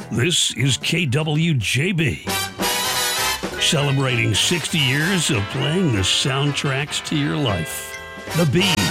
This is KWJB, celebrating 60 years of playing the soundtracks to your life. The Bees.